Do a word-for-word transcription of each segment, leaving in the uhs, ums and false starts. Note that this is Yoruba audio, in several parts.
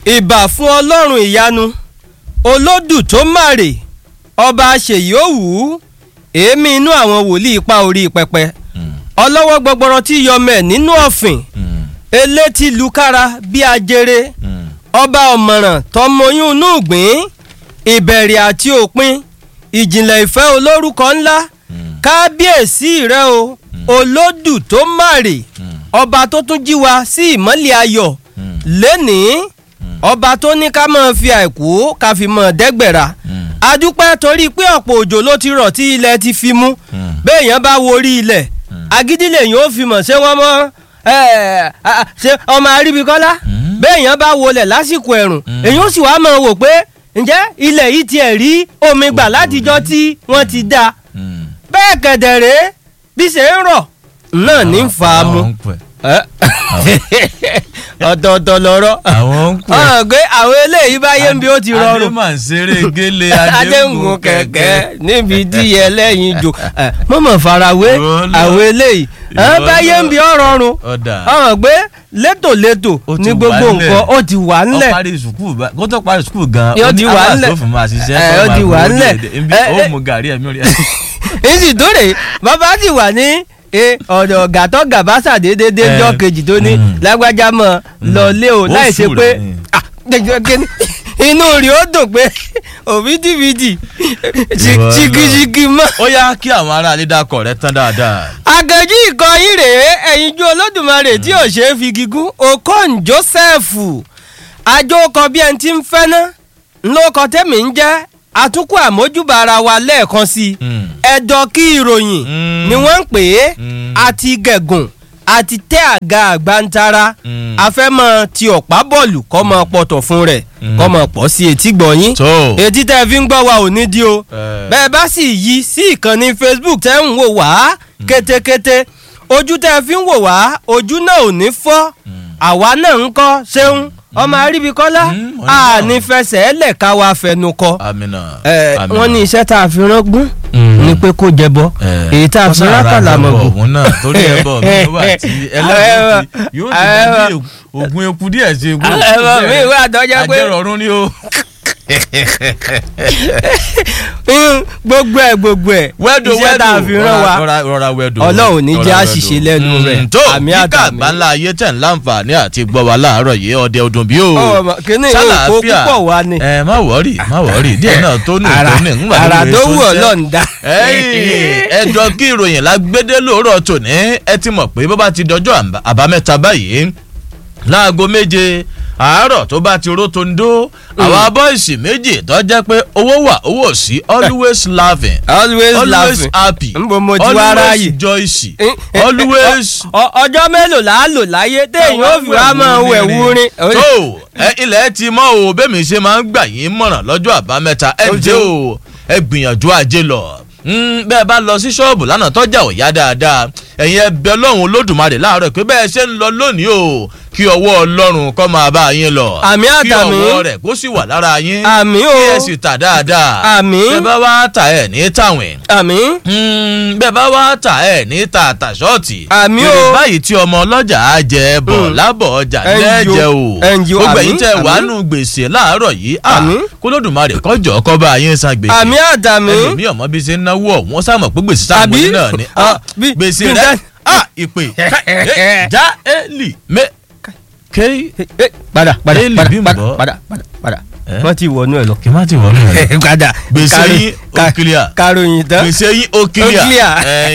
ìbà fún ọlọ́run ìyanu olódù tó màrè ọba ṣèyí òwú èémí inú àwọn wòlíì ipa orí pẹpẹ ọlọ́wọ́ gbọgbọrọ tí yọmẹ nínú ọ̀fìn elétí lukára bí ajere ọba ọ̀mọ̀ràn tọmọyún inú ìgbín ìbẹ̀rẹ̀ àti òpin ìjìnlẹ̀ ìfẹ́ olórúkọ ńlá kábíyèsí rẹ o olódù tó màrè ọba tó tún jí wa sí ìmọ́lẹ̀ ayọ̀ lénìí ọba tó ní ká máa fi àìkú ká fi mọ̀ dẹ́gbẹ̀rà adúpẹ́ torí pé ọ̀pọ̀ òjò ló ti rọ̀ tí ilẹ̀ ti fi mú béèyàn bá wo orí ilẹ̀ agídílẹ̀ yìí ó fi mọ̀ ṣé wọ́n mọ́ ṣe ọmọ aríbikọ́lá béèyàn bá wọlẹ̀ lásìkò ẹ̀rùn èyí ó sì wá máa wò pé ǹjẹ́ ilẹ̀ yìí tiẹ̀ rí omi gbà látijọ́ tí wọ́n ti dá bẹ́ẹ̀ kẹ̀dẹ̀rẹ́ bí ṣe ń rọ̀ náà ní fa mu ọ̀tọ̀ọ̀tọ̀ lọ́rọ̀ ọ̀hún pé àwọn eléyìí báyé ń bí ó ti rọrùn adé máa ń ṣeré gélé adéǹgùn kẹ̀kẹ́ níbi tí ẹlẹ́yin jò mọ̀mọ́ farawé àwọn eléyìí àwọn báyé ń bí ó rọrùn ọ̀hún pé létòlétò ní gbogbo nǹkan ó ti wà ńlẹ̀ ó parí sùkúù kó tó parí sùkúù gan ó ti wà ńlẹ̀ ó ti wà ńlẹ̀ ó mú gàrí ẹ̀mí rí ẹ̀. èsì tó rè bàbá ti wà ní ọ̀dọ̀ ọ̀gá tó gàbá sàdédédé jọ́ kejì tó ní lágbájá mọ́ lọ lé o láì ṣe pé inú rí ó dùn pé òbídìbídì ṣìkìṣìkì mọ́. ó yá kí àwọn ará ilé dákọ̀ rẹ tán dáadáa. àgẹ̀jì ìkọyín rèé ẹ̀yinjú olódùmarè tí ò ṣe é fi gígùn okon joseph àjọkọ bí ẹni tí ń fẹ́ ná ńlọkọ tẹ́mi ń jẹ́ àtúnkù àmójúbà ara wa lẹ́ẹ̀kan sí i ẹ̀dọ̀ kí ìròyìn ni wọ́n ń pè é àti gẹ̀gùn àti tẹ́ àga àgbàntara afẹ́mọ́ ti ọ̀pá bọ́ọ̀lù kọ́ mọ́ pọ̀tọ̀ fún rẹ̀ kọ́ mọ́ pọ̀ sí etí gbọ̀nyín etí tẹ́ fi ń gbọ́ wa ò ní di o bẹ́ẹ̀ bá sì yí sí ìkànnì facebook tẹ́ ń wò wá kétékété ojú tẹ́ fi ń wò wá ojú náà ò ní fọ́ àwa náà ń kọ́ ṣeun ọmọ aríbikọ́lá àní fẹsẹ̀ ẹlẹ́ka wa fẹnu kọ wọ́n ní iṣẹ́ tá a fi rán gún ni pé kó jẹbọ èyí tá a fi rán kàlàmọ̀ gùn. òun náà torí ẹbọ mi ló wà tí ẹlẹ́gbẹ̀ẹ́ yóò ti dàbí ògùn eku díẹ̀ ṣe gún. ẹbọ mi ìwé àtọ́jọ́ pé ajẹ́rọ̀ọ́rùn ni ó. gbogbo ẹ gbogbo ẹ iṣẹ́ tá a fi rán wa ọlọ́run ní jẹ́ àṣìṣe lẹ́nu rẹ̀ àmì àtàmì. kíkà àgbáńlá ayé tẹ̀ ń láǹfààní àti gbọ́ wa láàárọ̀ yìí ọdẹ ọdún bí o. kíní ìhòòkó púpọ̀ wá ni. ẹ má wọ̀ọ́rì má wọ̀ọ́rì díẹ̀ náà tó nù tó nù. àrà tó wù ọ́ lọ́ǹda. ẹjọ́ kí ìròyìn lágbédé lóòrọ̀ tòní ẹ ti mọ̀ pé bó bá ti dọjọ́ àbámẹ́ta báyìí láago méje àárọ̀ tó bá ti ró tó ń dó àwọn bọ́ìsì méjì tó jẹ́ pé owó wà owó sí always laughing always, always happy always joyous always. ọjọ́ mélòó là á lò láyé téèyàn ó fi wá máa wẹ̀ wúrin. tó ẹ ilẹ̀ ti mọ́ o bẹ́ẹ̀ mi ṣe máa ń gbà yín mọ̀ràn lọ́jọ́ àbámẹ́ta ẹ jẹ́ o ẹ gbìyànjú ajé lọ bẹ́ẹ̀ bá lọ sí ṣọ́ọ̀bù lánàá tọ́jà ò yá dáadáa ẹ̀yin ẹbẹ̀ ọlọ́run olódùmarè láàárọ̀ pé bẹ́ẹ̀ ṣe ń lọ lónìí o kí ọwọ́ ọlọ́run kó máa bá yín lọ. àmì àtàmì kí ọwọ́ rẹ̀ kó sì wà lára yín. àmì o kí ẹ sì tà dáadáa. àmì bẹ́ẹ̀ bá wá tà ẹ̀ ní tàwìn. àmì bẹ́ẹ̀ bá wá tà ẹ̀ ní tàtà ṣọ́ọ̀tì. àmì o bèrè báyìí tí ọmọ ọlọ́jà á jẹ bọ̀ lábọ̀ ọjà lẹ́jẹ̀ o. gbogbo ẹ̀yin tẹ́ wàá nù gbèsè láàárọ̀ yìí. kólódùmarè kọjọ kó bá yín san gbèsè. àmì àtàmì. ẹlòmíì ọmọ bí ṣe ń náwó ọ̀hún sáàmọ̀ pé gbèsè sáà wọlé náà ni. gbèsè rẹ ah ìpè já eli mẹ ké padà padà eli bí padà mbọ padà padà padà wọ́n ti wọnú ẹ̀ lọ. kí n má ti wọnú ẹ̀ lọ. padà gbèsè yín ó kílíà karòyìn tán gbèsè yín ó kílíà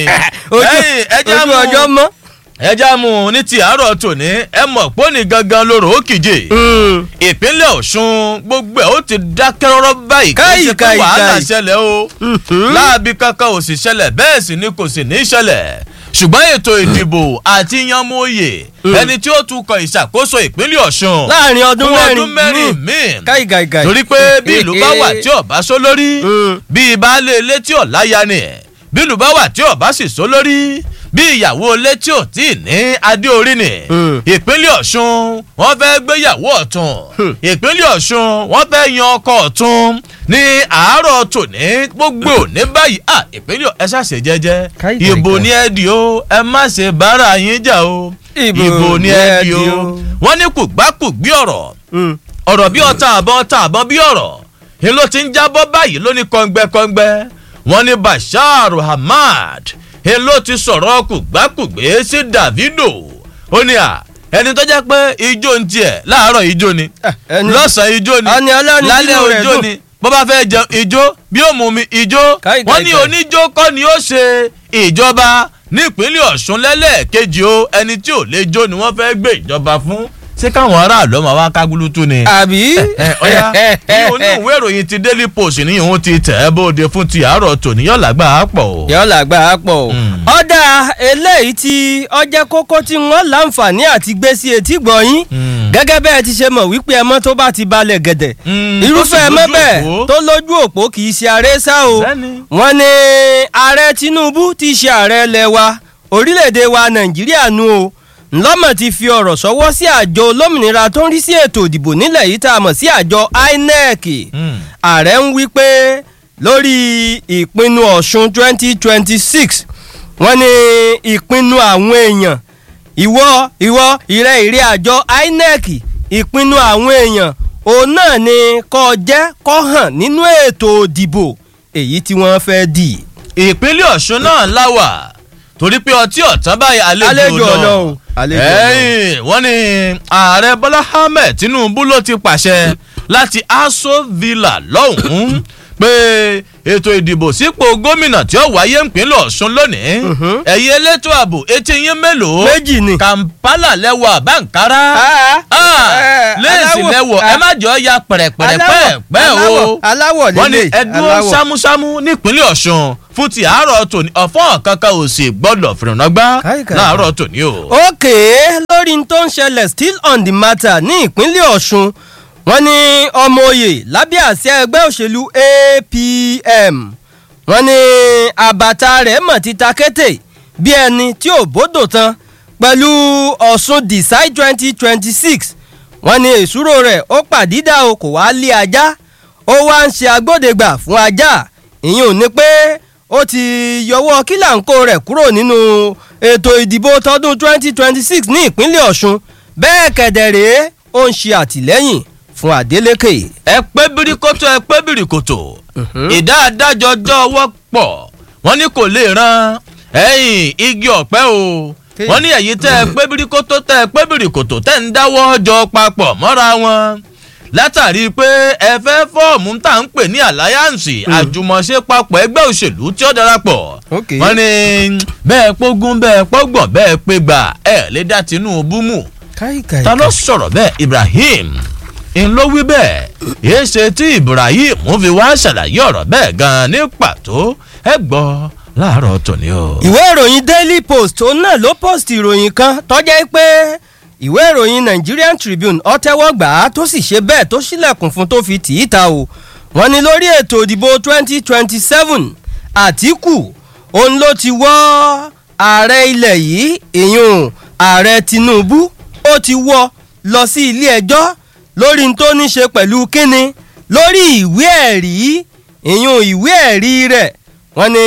ojú ọjọ́ mọ́. ẹja mú ní ti àárọ̀ tòní ẹ mọ̀ pọ́nì gangan lóró ó kìje ìpínlẹ̀ ọ̀ṣun gbogbo ẹ̀ ó ti dákẹ́ rọ́rọ́ báyìí kí ṣe pé wàhálà ṣẹlẹ̀ o láàbí kankan ò sì ṣẹlẹ̀ bẹ́ẹ̀ sì ni kò sì ní ṣẹlẹ̀ ṣùgbọ́n ètò ìdìbò àti yanmóye ẹni tí ó tukọ̀ ìṣàkóso ìpínlẹ̀ ọ̀ṣun láàrin ọdún mẹ́rin míì káì torí pé bí ìlú bá wà tí ọba só lórí bí ìbálé ilé tí ò láya ni bí ìlú bá wà tí ọba sì só lórí bí ìyàwó ilé tí ò tí ì ní adé orí ni ìpínlẹ̀ ọ̀ṣun wọ́n fẹ́ gbéyàwó ọ̀tún ìpínlẹ̀ ọ̀ṣun wọ́n fẹ́ yan ọkọ ọ̀tún ní àárọ̀ tòní gbogbo òní báyìí à ìpínlẹ̀ ẹ ṣàṣẹ jẹ́jẹ́ ìbò ní ẹ dì o ẹ má ṣe bára yín jà o ìbò ní ẹ dì o wọ́n ní kùgbákùgbí ọ̀rọ̀ ọ̀rọ̀ bí ọ̀tá àbọ̀ ọ̀tá àbọ̀ bí ọ̀rọ̀ ni ló ti ń jábọ́ báyìí lóní kọ́ngbẹ́kọ́ngbẹ́ wọ́n ní Bashar Ahmad ni ló ti sọ̀rọ̀ kùgbákùgbé sí Davido ó ní à ẹni tó jẹ́ pé ijó ń tiẹ̀ láàárọ̀ ijó ni lọ́sàn-án ijó ni lálẹ́ ijó ni bó bá fẹ́ jẹun ijó bí ó mú mi ijó wọ́n ní oníjó kọ́ ni ó ṣe ìjọba nípínlẹ̀ Ọ̀ṣun lẹ́lẹ́ẹ̀kejì o ẹni tí ò lè jó ni wọ́n fẹ́ gbé ìjọba fún ṣé káwọn aráàlú ọmọ wa kágúlútú ni. àbí. ọ̀ya ní oníwèé ìròyìn ti Daily Post ní ìhun ti tẹ̀ ẹ́ bóde fún ti àárọ̀ tòní yọ̀làgbà á pọ̀ o. yọ̀làgbà á pọ̀ o. ọ̀dà eléyìí tí ọjẹ́ kókó tí wọ́n láǹfààní àti gbé sí etí gbọ̀nyín gẹ́gẹ́ bẹ́ẹ̀ ti ṣe mọ̀ wípé ẹmọ́ tó bá ti balẹ̀ gẹ̀dẹ̀ irúfẹ́ ẹmọ́ bẹ́ẹ̀ tó lójú òpó kì í ṣe ààrẹ sá o wọ́n ní ààrẹ Tinubu ti ṣe ààrẹ ilẹ̀ wa orílẹ̀-èdè wa Nàìjíríà nu o ńlọ́mọ̀ ti fi ọ̀rọ̀ sọ́wọ́ sí àjọ olómìnira tó ń rí sí ètò ìdìbò nílẹ̀ yìí tá a mọ̀ sí àjọ I N E C ààrẹ ń wí pé lórí ìpinnu Ọ̀ṣun twenty twenty six wọ́n ní ìpinnu àwọn èèyàn ìwọ ìwọ ìrẹ́ ìrẹ́ àjọ I N E C ìpinnu àwọn èèyàn òun náà ni kó jẹ́ kó hàn nínú ètò ìdìbò èyí tí wọ́n fẹ́ dì. ìpínlẹ̀ Ọ̀ṣun náà láwà torí pé ọtí ọ̀tán báyìí àlejò náà ẹ̀yìn wọ́n ní ààrẹ Bọ́lá Ahmed Tinubu ló ti pàṣẹ láti Aso Villa lọ́hùn-ún pé ètò ìdìbò sípò gómìnà tí ó wáyé ìpínlẹ̀ Ọ̀ṣun lónìí ẹ̀yin elétò ààbò etí yín mélòó méjì ni Kampala lẹ́wọ̀ Bàǹkárá léèsì lẹ́wọ̀ ẹ má jọ ya pẹ̀rẹ̀pẹ̀rẹ̀ pẹ́ẹ̀pẹ́ o wọ́n ní ẹdúró sámúsámú nípínlẹ̀ Ọ̀ṣun fún ti àárọ̀ tòní ọ̀fọ́n kankan ò sì gbọ́dọ̀ fìrìnàgbá láàárọ̀ tòní o. òkè lórí tó ń ṣẹlẹ̀ still on the matter ní ìpínlẹ̀ Ọ̀ṣun wọ́n ní ọmọ oyè lábẹ́ àsíá ẹgbẹ́ òṣèlú A P M wọ́n ní àbàtà rẹ̀ mọ̀ títa kété bí ẹni tí ò bódò tán pẹ̀lú Ọ̀ṣun Decide twenty twenty six wọ́n ní ìṣúró rẹ̀ ó pàdídà o kò wá lé ajá ó wá ń ṣe agbódegbà fún ajá ìyẹn ò ní pé ó ti yọwọ́ kílàńkó rẹ̀ kúrò nínú ètò ìdìbò tọdún twenty twenty six ní ìpínlẹ̀ Ọ̀ṣun bẹ́ẹ̀ kẹ̀dẹ̀rẹ́ ó ń ṣe àtìlẹ́yìn fún Adeleke. ẹ pé birikoto ẹ pé birikoto ìdá adájọjọ wọ́pọ̀ wọ́n ní kò lè ran ẹ̀yìn igi ọ̀pẹ o wọ́n ní ẹ̀yìn tẹ́ ẹ pé birikoto tẹ́ ẹ pé birikoto tẹ́ ń dáwọ́ jọ papọ̀ mọ́ra wọn látàrí pé ẹ fẹ́ fọ́ọ̀mù tá à ń pè ní alliance àjùmọ̀ṣe papọ̀ ẹgbẹ́ òṣèlú tí ó darapọ̀ wọ́n ní bẹ́ẹ̀ pógún bẹ́ẹ̀ pọ́gbọ̀n bẹ́ẹ̀ pé gbà ẹ̀ lè dá Tinubu mú ta ló sọ̀rọ̀ bẹ́ẹ̀ Ibrahim ń ló wí bẹ́ẹ̀ èé ṣe tí Ibrahim fi wá ṣàlàyé ọ̀rọ̀ bẹ́ẹ̀ gan-an ní pàtó ẹ gbọ́ láàárọ̀ tòní o. ìwé ìròyìn Daily Post òun náà ló post ìròyìn kan tó jẹ́ pé ìwé ìròyìn Nigerian Tribune ó tẹ́wọ́ gbà á tó sì ṣe bẹ́ẹ̀ tó ṣílẹ̀kùn fún tó fi tì í ta o wọ́n ní lórí ètò ìdìbò twenty twenty seven Àtíkù òun ló ti wọ́ ààrẹ ilẹ̀ yìí ìyún ààrẹ Tinubu ó ti wọ́ lọ sí ilé ẹjọ́ lórí n tó ní ṣe pẹ̀lú kínni lórí ìwé ẹ̀rí ìyún ìwé ẹ̀rí rẹ̀ wọ́n ní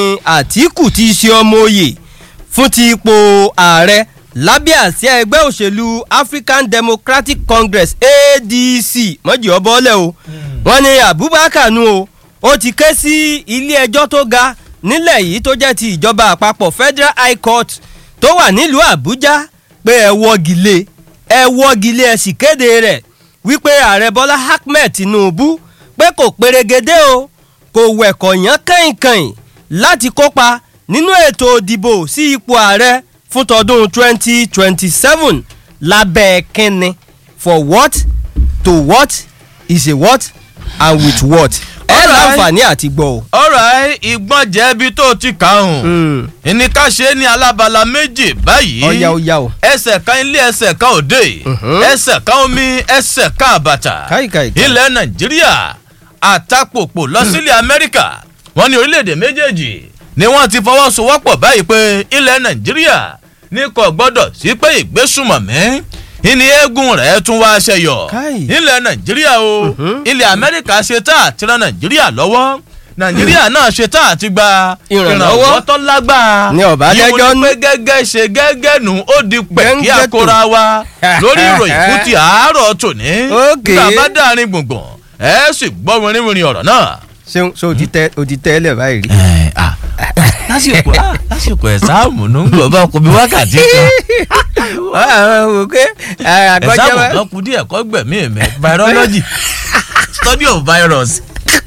Àtíkù ti ṣe ọmọ oyè fún ti ipò ààrẹ lábẹ́ àsíá ẹgbẹ́ òṣèlú African Democratic Congress A D C mọ́jì ọbọ̀ọ́lẹ̀ o wọ́n ní Abubakar nu o ó ti ké sí ilé ẹjọ́ tó ga nílẹ̀ yìí tó jẹ́ ti ìjọba àpapọ̀ Federal High Court tó wà nílùú Àbújá pé ẹ wọ́gi lé ẹ wọ́gi lé ẹ sì kéde rẹ̀ wípé ààrẹ Bọ́lá Ahmed Tinubu pé kò pèrègede o kò wẹ̀kọ̀ yán kẹ́hìnkẹ́hìn láti kópa nínú ètò ìdìbò sí ipò ààrẹ fún tọdún twenty twenty seven lábẹ́ kínni for what to what is a what and with what ẹ láǹfààní àti gbọ́ o. ọ̀rọ̀ ìgbọ́n jẹ̀bi tó ti kàrùn ìní ká ṣe ní alábala méjì báyìí ọ̀yà ọ̀yà o. ẹsẹ̀ kan ilé ẹsẹ̀ kan òde ẹsẹ̀ kan omi ẹsẹ̀ kan àbàtà ilẹ̀ Nàìjíríà àtàpòpò lọ sílẹ̀ Amẹ́ríkà wọ́n ní orílẹ̀-èdè méjèèjì ni wọ́n ti fọwọ́sowọ́pọ̀ báyìí pé ilẹ̀ Nàìjíríà ní kò gbọ́dọ̀ sí pé ìgbésùmọ̀mí ìní eégún rẹ̀ tún wá ṣẹyọ ilẹ̀ Nàìjíríà o ilẹ̀ Amẹ́ríkà ṣe tá àti ran Nàìjíríà lọ́wọ́ nàìjíríà náà ṣe tá àti gba ìrànlọ́wọ́ tó lágbára ní ọ̀bájẹ́jọ́ ní pé gẹ́gẹ́ ṣe gẹ́gẹ́ nù ó di pẹ̀kí àkóra wa lórí ìròyìn fún ti àárọ̀ tòní nígbà bá dárin gbùngbùn ẹ sì gbọ́ wìrìwìrì ọ̀rọ̀ náà. ṣé o ti tẹ́ ẹ lẹ̀ báyìí rí. lásìkò lásìkò ẹ̀sáàmù ló ń gbọ́ bá kò bí wákàtí kan. ẹ̀sáàmù kan kú díẹ̀ kọ́ gbẹ̀mí ẹ̀mẹ́ virology study of virus.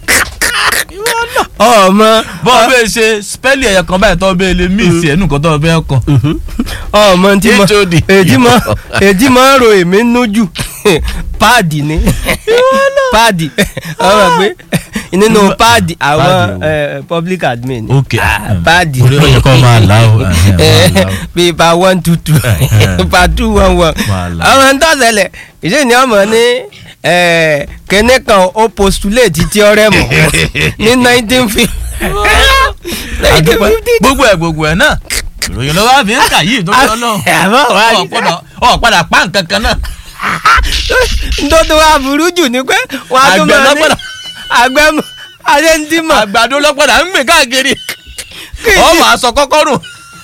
ọmọ bọ́ọ̀ bẹ́ẹ̀ ṣe spẹ́lì ẹ̀yẹ kan báyìí tọ́ bẹ́ẹ̀ lè míìsì ẹ̀nù kan tọ́ bẹ́ẹ̀ kan. ọmọ tí mo èdè máa ń ro èmi nújù páàdì ni páàdì ọmọ pé nínú páàdì àwọn public admin páàdì orí ọ̀yẹ́ kan máa là ó. pépà one two two pépà two one one ọmọ ń tọ́sẹ̀lẹ̀ ìṣe ni ọmọ ní kẹ́nẹ́ kan ó postulate theorem ní nineteen fifty. gbogbo ẹ̀ gbogbo ẹ̀ náà ìròyìn lọ́wọ́ àbí ń kà yìí tó fi ọlọ́run ọ̀ padà pa nǹkan kan náà. nítorí wàá burú jù ní pé wàá tún máa ní àgbẹ̀ adéǹdìmọ̀. àgbàdo lọ́pọ̀dà ń gbìn káàkiri ọ máa sọ kọ́kọ́rùn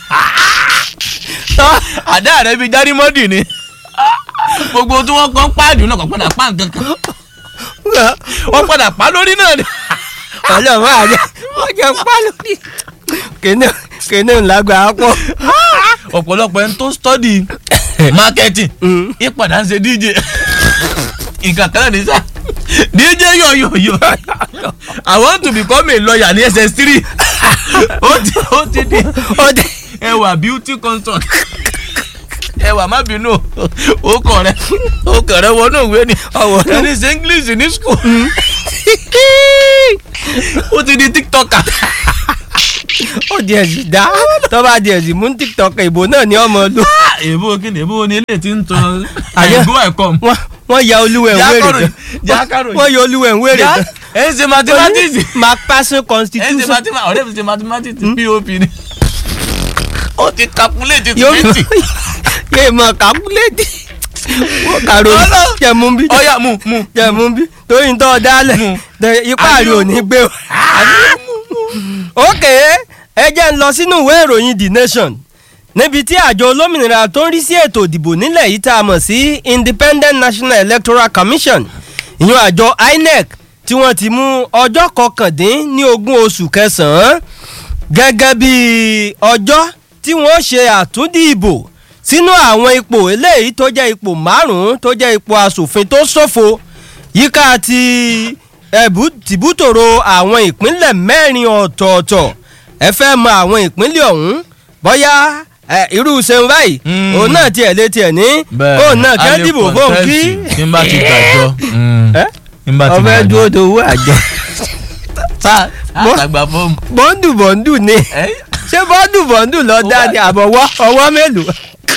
àdá rẹ bíi járímọ́dì ni gbogbo tí wọ́n kọ́ páàdì náà kò padà pa nǹkan kan wọ́n padà pa lórí náà ni. ọlọ́run àjẹ wọ́n jẹ pa lórí kéne kéne ńlágbá pọ̀. ọ̀pọ̀lọpọ̀ ẹni tó study marketing ìpadà ń ṣe D J nǹkan kan ní sá D J yọ̀yọ̀yọ̀ I want to become a lawyer ní S S three ó ti ó ti di ẹwà beauty consult ẹwà má bínú ó kọ̀ rẹ ó kọ̀ rẹ wọnú ìwé ni ẹni ṣe English ní school ó ti di tiktoker. ó di ẹ̀sìn dá tó bá di ẹ̀sìn mú tiktoker ìbò náà ní ọmọ ọdún. èbó kí ni èbó ni eléyìí ti ń tan àyẹ̀gó ẹ̀kọ́. wọ́n ya olúwẹ̀ ń wèrè tán wọ́n ya olúwẹ̀ ń wèrè tán. ẹ̀ ń ṣe mathematics. macpherson constitution. ẹ̀ ń ṣe mathematics ọ̀rẹ́ mi ṣe mathematics P O P ni. ó ti calculate twenty. yóò mọ calculate. wọ́n kàrò jẹ̀mú bí. ọ̀yà mú mú. jẹ̀mú bí torí ń tọ́ dálẹ̀ ipá rí ò ní gbé o. ok ẹ jẹ́ ń lọ sínú ìwé ìròyìn The Nation níbi tí àjọ olómìnira tó ń rí sí ètò ìdìbò nílẹ̀ yìí tá a mọ̀ sí Independent National Electoral Commission ìyẹn àjọ I N E C tí wọ́n ti mú ọjọ́ kọkàndín ní ogún oṣù kẹsàn-án gẹ́gẹ́ bí ọjọ́ tí wọ́n ṣe àtúndì ìbò sínú àwọn ipò eléyìí tó jẹ́ ipò márùn-ún tó jẹ́ ipò asòfin tó ṣòfò yíká ti tìbútòrò àwọn ìpínlẹ̀ mẹ́rin ọ̀tọ̀ọ̀tọ̀ ẹ fẹ́ mọ àwọn ìpínlẹ̀ ọ̀hún bóyá irú ṣeun báyìí òun náà tiẹ̀ lé tiẹ̀ ní òun náà kẹ́ dìbò fóun kí. kí n bá ti gbàjọ. ọbẹ̀ dúró dowó àjọ. àtàgbà fóònù. bọ́ndù bọ́ndù ni ṣé bọ́ndù bọ́ndù lọ dá ní àbọ̀wọ́ ọwọ́ mélòó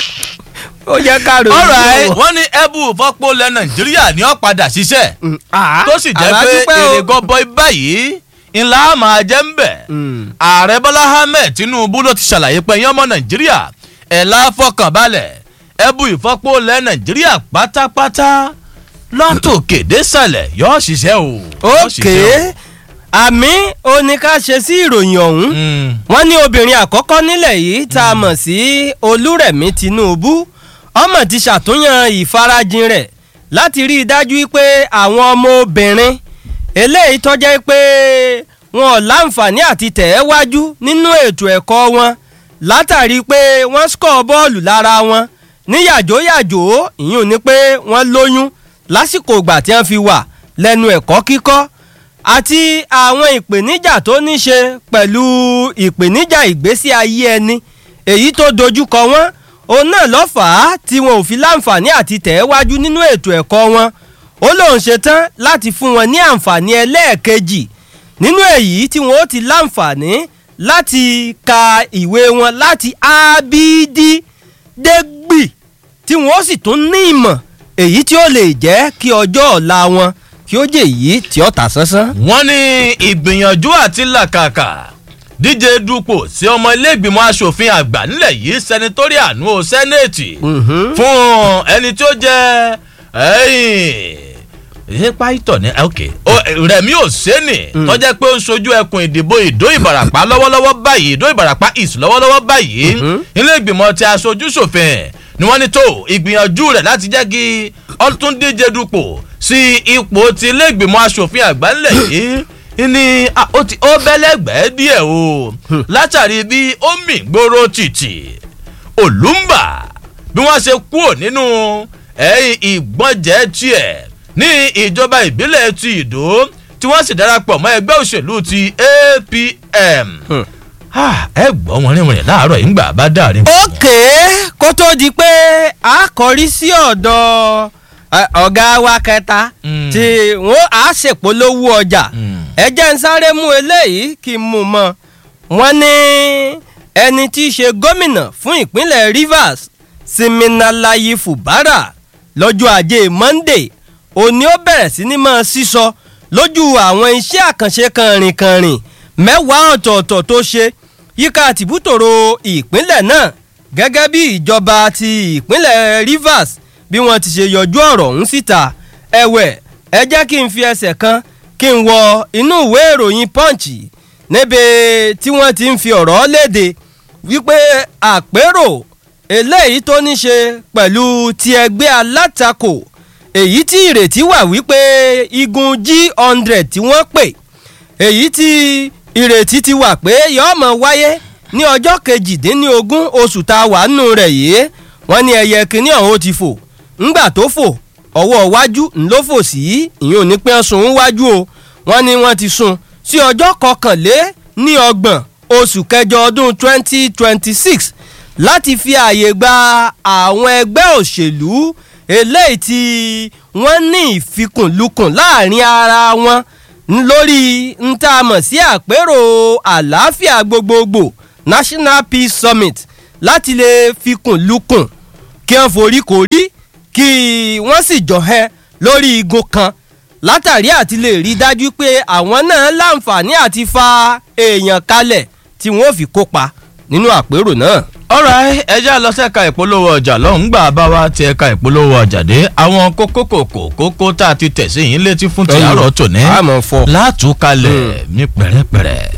ó jẹ́ káàró. ọ̀rọ̀ wọ́n ní ẹ̀bù fọ́pọ̀ lẹ nàìjíríà ní ó padà ṣiṣẹ́ tó sì jẹ́ pé èrè gọbọi báyìí ńlá máa jẹ́ ń bẹ̀. ààrẹ bọ́lá ahmed tinubu ló ti ṣàlàyé pé ẹ̀yin ọmọ nàìjíríà ẹ̀ láfọkànbalẹ̀ ẹ̀bù ìfọ́pọ̀ lẹ nàìjíríà pátápátá lọ́tòkè désàlẹ̀ yóò ṣiṣẹ́ o. ókè àmì oníká ṣe sí ìròyìn ọ̀hún wọ́n ní obìnrin àkọ́kọ́ nílẹ̀ yìí tá a mọ̀ sí olúrẹ̀mí tinubu ọmọ ti ṣàtúnyàn ìfarajìn rẹ̀ láti rí i dájú pé àwọn ọmọ obìnrin eléyìí tó jẹ́ pé wọn ò láǹfààní àti tẹ̀ ẹ́ wájú nínú ètò ẹ̀kọ́ wọn látàrí pé wọ́n skọ̀ bọ́ọ̀lù lára wọn ní yàjóyàjó ìyún ni pé wọ́n lóyún lásìkò ìgbà tí wọ́n fi wà lẹ́nu ẹ̀kọ́ kíkọ́ àti àwọn ìpèníjà tó ní ṣe pẹ̀lú ìpèníjà ìgbésí ayé ẹni èyí tó dojúkọ wọn òun náà ló fà á tí wọn ò fi láǹfààní àti tẹ̀ ẹ́ wájú nínú ètò ẹ̀kọ́ wọn ó lóun ṣetán láti fún wọn ní àǹfààní ẹlẹ́ẹ̀kejì nínú èyí tí wọn ó ti láǹfààní láti ka ìwé wọn láti A B D dégbì tí wọn ó sì tún ní ìmọ̀ èyí tí ó lè jẹ́ kí ọjọ́ ọ̀la wọn kí ó jẹ́ èyí tí ó ta sánsán. wọ́n ní ìgbìyànjú àti làkàkà díje dupò sí ọmọ ilé ìgbìmọ̀ asòfin àgbà nílẹ̀ yìí senatorial nù sẹ́nẹ̀tì fún ẹni tí ó jẹ́ ṣé pàìtọ̀ ní ok Rẹ̀mí Òsénì tó jẹ́ pé ó ń sojú ẹkùn ìdìbò Ìdó Ìbàràpá lọ́wọ́lọ́wọ́ báyìí Ìdó Ìbàràpá East lọ́wọ́lọ́wọ́ báyìí ilé ìgbìmọ̀ ti aṣojú ṣòfin ni wọ́n ní tó ìgbìyànjú rẹ̀ láti jẹ́ kí ọtún díje dupò sí ipò ti ilé ìgbìmọ̀ aṣòfin àgbà ńlẹ̀ yìí ní ó bẹ́lẹ́gbẹ́ díẹ̀ o látàrí bí ó mì gbòòrò tìtì Olúmbà bí wọ́n ṣe kúrò nínú ẹ̀yìn ìgbọ́njẹ́ tiẹ̀ ní ìjọba ìbílẹ̀ ti Ìdó tí wọ́n sì darapọ̀ mọ́ ẹgbẹ́ òṣèlú ti A P M. ẹ gbọ́ wọn rìnrìn láàárọ̀ yìí ń gbà bá dàrí. ókè kó tó di pé a kọrí sí ọ̀dọ̀ ọ̀gá wa kẹta tí wọ́n á ṣèpolówó ọjà ẹ jẹ́ ń sáré mú eléyìí kí n mú mọ́ wọn ní ẹni tí í ṣe gómìnà fún ìpínlẹ̀ Rivers Siminalayi Fubara lọ́jọ́ ajé Monday òní ó bẹ̀rẹ̀ sí ní máa sísọ lójú àwọn iṣẹ́ àkànṣe kànrìnkànrìn mẹ́wàá ọ̀tọ̀ọ̀tọ̀ tó ṣe yíká tìbútòrò ìpínlẹ̀ náà gẹ́gẹ́ bí ìjọba ti ìpínlẹ̀ Rivers bí wọ́n ti ṣe yọjú ọ̀rọ̀ ọ̀hún síta ẹ̀wẹ̀ ẹ jẹ́ kí n fi ẹsẹ̀ kan kí n wọ inú ìwé ìròyìn Punch níbi tí wọ́n ti ń fi ọ̀rọ̀ léde wípé àpérò eléyìí tó ní ṣe pẹ̀lú ti ẹgbẹ́ alátakò èyí tí ìrètí wà wípé igun G hundred tí wọ́n pè èyí tí ìrètí ti wà pé yóò máa wáyé ní ọjọ́ kejìdínlógún oṣù tá a wà nù rẹ̀ yìí wọ́n ní ẹyẹ kínní ọ̀hún ó ti fò ńgbà tó fò ọwọ́ iwájú ńlọ fò sí ìyẹn ò ní pẹ́ sùn wájú o wọ́n ní wọ́n ti sùn sí ọjọ́ kọkànlé ní ọgbọ̀n oṣù kẹjọ ọdún twenty twenty six láti fi ààyè gba àwọn ẹgbẹ́ òṣèlú eléyìí tí wọ́n ní ìfikùnlukùn láàrin ara wọn lórí ń tá a mọ̀ sí àpérò àlàáfíà gbogbogbò National Peace Summit láti lè fikùnlukùn kí wọ́n forí korí kí wọ́n sì jọ̀hẹ́ lórí igun kan látàrí àti lè rí dájú pé àwọn náà láǹfààní àti fa èèyàn kalẹ̀ tí wọ́n fi kópa nínú àpérò náà. alright ẹjẹ́ lọ sí ẹ̀ka ìpolówó ọjà lọ́hùn gbà bá wa ti ẹ̀ka ìpolówó ọjà dé àwọn kókó kòkó kókó tá a ti tẹ̀sí yín létí fún ti àárọ̀ tòní látúkalẹ̀ ní pẹ̀rẹ́pẹ̀rẹ́.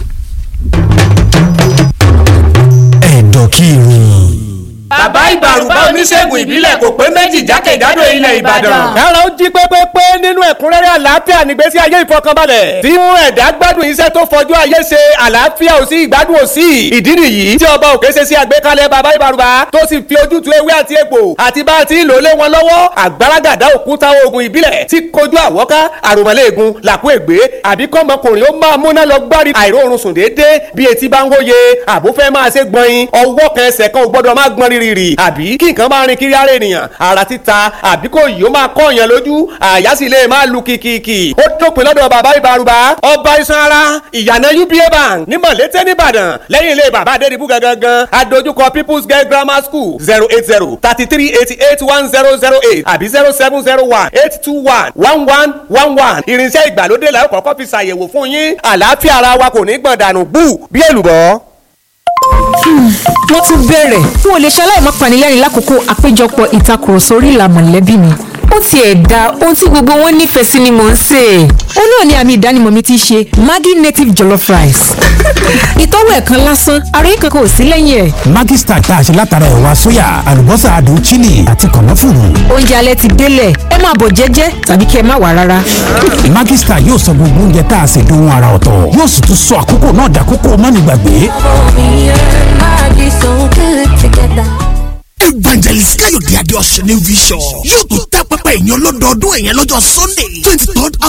ẹ̀dọ̀ kiri. bàbá ìbàrùbá oníṣègùn ìbílẹ̀ kò pé méjì jákèjádò ilẹ̀ ìbàdàn. kára ó jí pépépé nínú ẹ̀kúnrẹ́rẹ́ àlàáfíà nígbésí ayé ìfọkànbalẹ̀. tí mú ẹ̀dá gbádùn iṣẹ́ tó fọjú ayé ṣe àlàáfíà ò sí ìgbádùn ò sí. ìdí nìyí tí ọba òkè ṣe sí àgbékalẹ̀ bàbá ìbàrùbá tó sì fi ojútùú ewé àti egbò àti bá a ti ń lò lé wọn lọ́wọ́ àgbàràgàdá òkúta oògùn ìbílẹ̀ tí kojú àwọ́ká àròmọ̀lẹ́ẹ̀gùn làkú ègbé àbí kọ́mọkùnrin ó máa múná lọ gbárí àìróorun sùn déédéé bí etí bá ń hóye àbúfẹ́ máa ṣe gbọ̀nyin ọwọ́ kan ẹsẹ̀ kan ò gbọ́dọ̀ máa gbọ́n rírì àbí kí nǹkan máa rin kiri ara ènìyàn ara títa àbí kò yìí ó máa kọ́ èèyàn lójú àyà sì lè máa lu kìkìkì ó dópin lọ́dọ̀ bàbá ìbàrùbá ọba iṣan ara ìyànà U B A bank ní mọ̀lété nìbàdàn lẹ́yìn ilé bàbá adédìbú gangan adójúkọ people's girl grammar school zero eight zero thirty three eighty eight one zero zero eight àbí zero seven zero one eight two one one one one one irinṣẹ́ ìgbàlódé la ó kọ́kọ́ fi ṣàyẹ̀wò fún yín àlàáfíà ara wa kò ní gbọ̀n dànù bú bí èlùbọ́. wọ́n tún bẹ̀rẹ̀ fún olè ṣaláì má panilẹ́rìn lákòókò àpéjọpọ̀ ìtakùrọ̀sọ orí ìlà mọ̀lẹ́bí mi ó tiẹ̀ da ohun tí gbogbo wọn nífẹ̀ẹ́ sí ni mò ń sè é ó náà ní àmì ìdánimọ̀ mi ti ṣe Maggi native jollof rice ìtọ́wò ẹ̀kan lásán àròyé kankan ò sí lẹ́yìn ẹ̀. Maggi Star tá a ṣe látara ẹ̀wà sóyà àlùbọ́sà adùn chili àti kànáfùrù. oúnjẹ alẹ́ ti délẹ̀ ẹ máa bọ̀ jẹ́jẹ́ tàbí kí ẹ má wá rárá. Maggi Star yóò sọ gbogbo oúnjẹ tá a ṣe dohun ara ọ̀tọ̀ yóò sì tún sọ àkókò náà dàkókò mánigbàgbé. Evangelist Káyọ̀dé Adéọ̀sẹ̀ ní vision yóò tún tẹ́ pẹpẹ ìyẹn lọ́dọọdún ẹ̀yẹn lọ́jọ́ Sunday twenty third